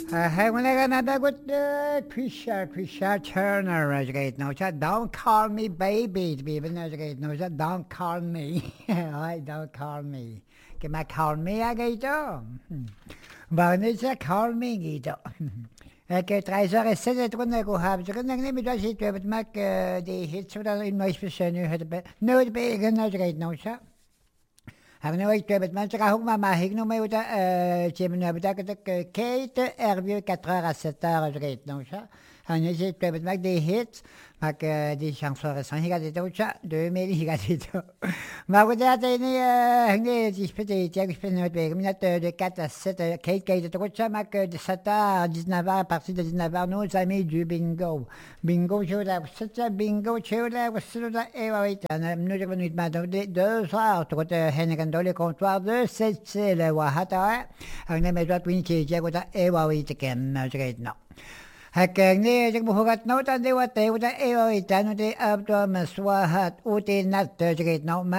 Hey, when I got another good Trisha Turner, as great no, don't call me baby, even as great no, don't call me. I don't call me. Cái mà call me à cái đó. Bảo nó sẽ call me cái đó. Que 13h07 trunde gehabt. Så kan jeg nemlig si at man de hit så der in mais besønne het be. Nu det be igen as great no, så. Har nu ik het man så hoek maar ik no me uta Jim na betak Kate RV 4h à 7h as great no, så. Han je zit het man de hit. Maar die chanson zijn hier gaat het ook 2000 hier gaat het. Maar goed dat hij nee die speelt ik speel nooit bij. Net de 4 à 7 Kate het ook maar de 7h 19h à partir de 19h nous amis du bingo. Bingo show daar zit bingo show daar was zo dat weet en nu ik niet maar de 2 soirs tot Henrik en Dolly comptoir de c'est le wahata. En neem het wat wintje je goed weet ik en zeg nou. Hakang ni jeng buhugat no tan dewa te uta eo itanu de abdo maswahat uti nat te jegit no